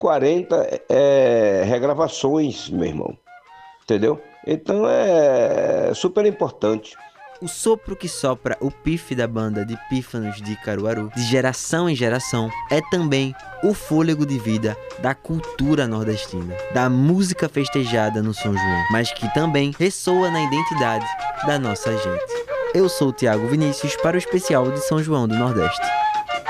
40 regravações, meu irmão. Entendeu? Então é super importante. O sopro que sopra o pife da banda de pífanos de Caruaru, de geração em geração, é também o fôlego de vida da cultura nordestina, da música festejada no São João, mas que também ressoa na identidade da nossa gente. Eu sou o Thiago Vinícius para o especial de São João do Nordeste.